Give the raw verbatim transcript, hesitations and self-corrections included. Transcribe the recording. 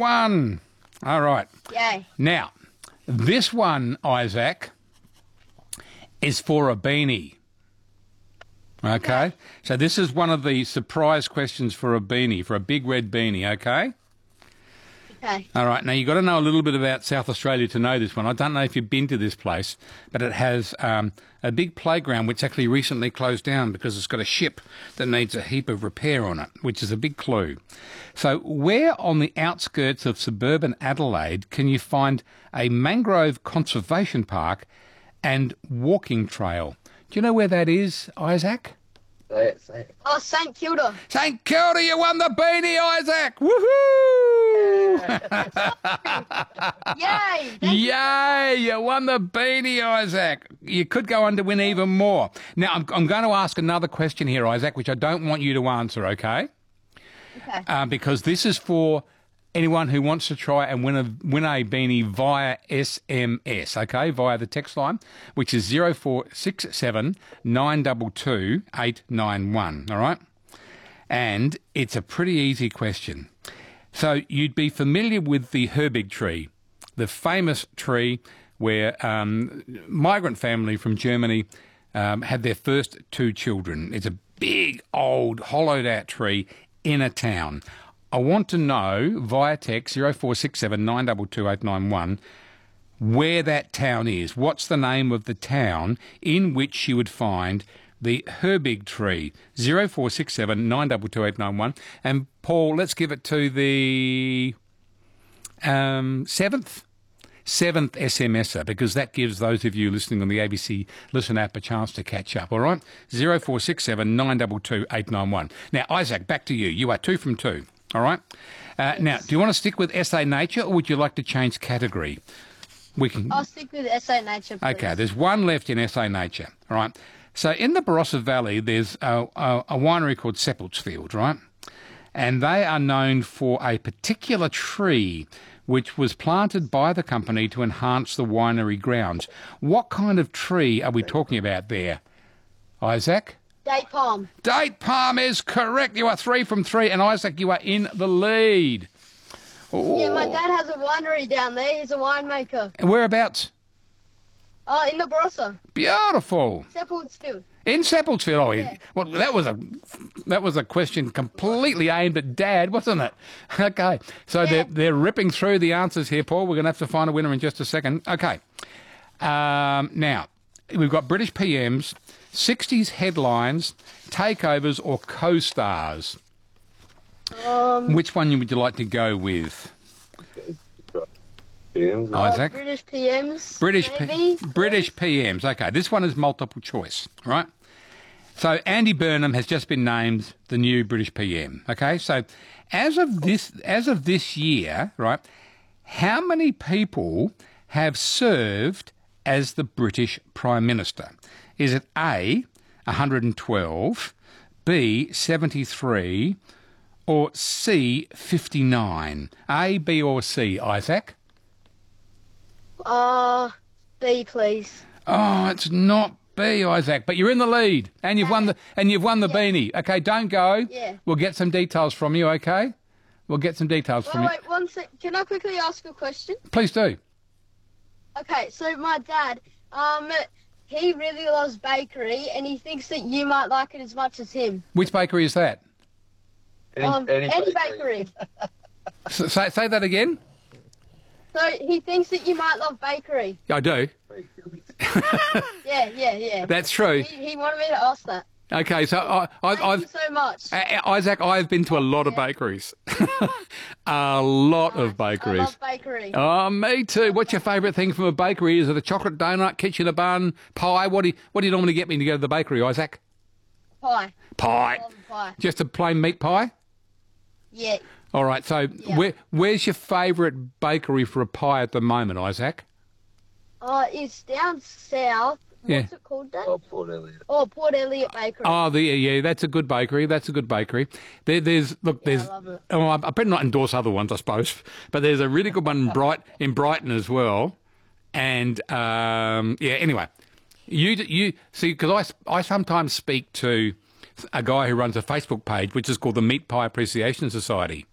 one. All right. Yay. Now, this one, Isaac, is for a beanie. Okay? Okay. So this is one of the surprise questions for a beanie, for a big red beanie, okay? Okay. All right. Now, you've got to know a little bit about South Australia to know this one. I don't know if you've been to this place, but it has um, a big playground which actually recently closed down because it's got a ship that needs a heap of repair on it, which is a big clue. So where on the outskirts of suburban Adelaide can you find a mangrove conservation park and walking trail? Do you know where that is, Isaac? Say it, say it. Oh, St Kilda. St Kilda, you won the beanie, Isaac! Woohoo! Yay. Thank you. Yay! You won the beanie, Isaac. You could go on to win even more. Now, I'm, I'm going to ask another question here, Isaac, which I don't want you to answer, okay? Okay. Uh, because this is for anyone who wants to try and win a win a beanie via S M S, okay, via the text line, which is zero four six seven nine two two eight nine one, all right? And it's a pretty easy question. So you'd be familiar with the Herbig tree, the famous tree where um, migrant family from Germany um, had their first two children. It's a big, old, hollowed-out tree in a town. I want to know, via text zero four six seven nine two two eight nine one, where that town is. What's the name of the town in which you would find the Herbig tree? zero four six seven nine two two eight nine one. And, Paul, let's give it to the um, seventh. Seventh SMSer, because that gives those of you listening on the A B C Listen app a chance to catch up, all right? zero four six seven nine two two eight nine one. Now, Isaac, back to you. You are two from two. All right. Uh, now, do you want to stick with S A Nature, or would you like to change category? We can. I'll stick with S A Nature, please. Okay. There's one left in S A Nature. All right. So in the Barossa Valley, there's a, a, a winery called Seppeltsfield, right? And they are known for a particular tree which was planted by the company to enhance the winery grounds. What kind of tree are we talking about there, Isaac? Date palm. Date palm is correct. You are three from three. And Isaac, you are in the lead. Ooh. Yeah, my dad has a winery down there. He's a winemaker. And whereabouts? Oh, in the Barossa. Beautiful. Seppeltsfield. In Seppeltsfield. Oh, Yeah. well, that was a that was a question completely aimed at Dad, wasn't it? Okay. So Yeah. they're they're ripping through the answers here, Paul. We're going to have to find a winner in just a second. Okay. Um, now we've got British P Ms, sixties headlines, takeovers, or co-stars. Um, Which one would you like to go with? Yeah, Isaac? Uh, British P Ms. British maybe? P- British P Ms. Okay, this one is multiple choice, right? So Andy Burnham has just been named the new British P M. Okay, so as of this as of this year, right? How many people have served as the British Prime Minister? Is it A, one hundred twelve, B, seventy-three, or C, fifty-nine? A, B, or C, Isaac? Uh, B, please. Oh, it's not B, Isaac, but you're in the lead, and you've won the and you've won the Yeah. beanie. Okay, don't go. Yeah. We'll get some details from you. Okay, we'll get some details Wait, from you. wait, one sec. Can I quickly ask a question? Please do. Okay, so my dad, um, he really loves bakery, and he thinks that you might like it as much as him. Which bakery is that? Any, Um, any any bakery. bakery. S- say say that again. So he thinks that you might love bakery. I do. Yeah, yeah, yeah. That's true. He, he wanted me to ask that. Okay, so I, I, Thank you I've. so much. Uh, Isaac, I've been to a lot of Yeah. bakeries. A lot of I bakeries. love bakery. Oh, me too. What's your favourite thing from a bakery? Is it a chocolate donut, kitchen a bun, pie? What do you, what do you normally get me to go to the bakery, Isaac? Pie. Pie. I love pie. Just a plain meat pie? Yeah. All right, so Yeah. where, where's your favourite bakery for a pie at the moment, Isaac? Uh, it's down south. Yeah. What's it called, Dad? Oh, Port Elliot. Oh, Port Elliot Bakery. Oh, the, yeah, that's a good bakery. That's a good bakery. There, there's look, Yeah, I there's. love it. Oh, I I better not endorse other ones, I suppose. But there's a really good one in Bright in Brighton as well. And um, yeah, anyway, you you see because I I sometimes speak to a guy who runs a Facebook page which is called the Meat Pie Appreciation Society.